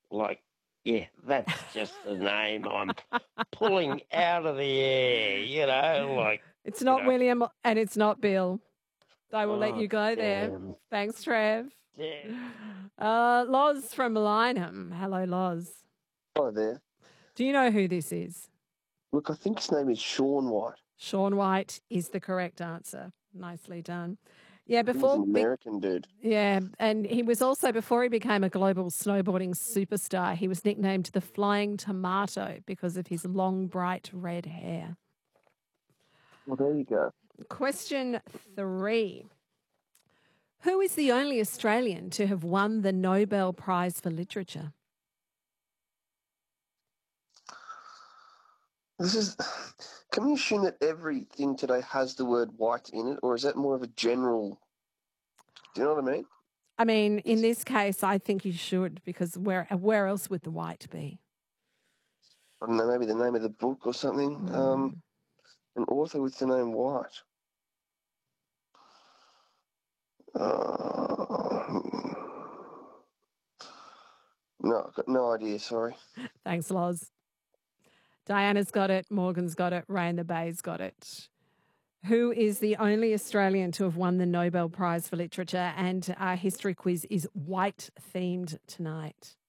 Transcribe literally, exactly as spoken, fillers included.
Like, yeah, that's just a name I'm pulling out of the air, you know, like, It's you not know. William and it's not Bill. I will let Oh, you go there. damn. Thanks, Trev. Damn. Uh, Loz from Lyneham. Hello, Loz. Hi there. Do you know who this is? Look, I think his name is Sean White. Shaun White is the correct answer. Nicely done. Yeah, He was before an American dude. yeah, and he was also before he became a global snowboarding superstar, he was nicknamed the Flying Tomato because of his long, bright red hair. Well, there you go. Question three. Who is the only Australian to have won the Nobel Prize for Literature? This is. Can we assume that everything today has the word white in it, or is that more of a general? Do you know what I mean? I mean, in this case, I think you should, because where where else would the white be? I don't know, maybe the name of the book or something. Mm. Um, an author with the name White. Uh, no, I've got no idea. Sorry. Thanks, Loz. Diana's got it. Morgan's got it. Ray in the Bay's got it. Who is the only Australian to have won the Nobel Prize for Literature? And our history quiz is white themed tonight.